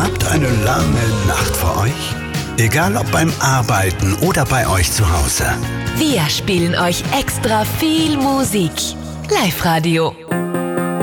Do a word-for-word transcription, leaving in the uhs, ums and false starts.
habt eine lange Nacht vor euch? Egal ob beim Arbeiten oder bei euch zu Hause. Wir spielen euch extra viel Musik. Live-Radio.